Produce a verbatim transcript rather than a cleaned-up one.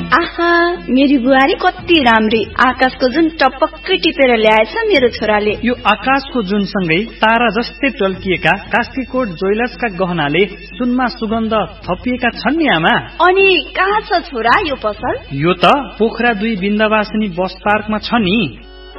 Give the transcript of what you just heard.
आहा मेरी बुहारी कति राम्री, आकाशको जुन टपक्कै टिपेर ल्याएछ मेरो छोराले। यो आकाशको जुन सँगै तारा जस्तै टल्किएका कास्कीकोट ज्वेलर्सका गहनाले सुनमा सुगन्ध थपिएका छन् नि आमा। अनि कहाँ छ छोरा यो पसल? यो त पोखरा दुई बिन्दवासिनी बस पार्कमा छ नि।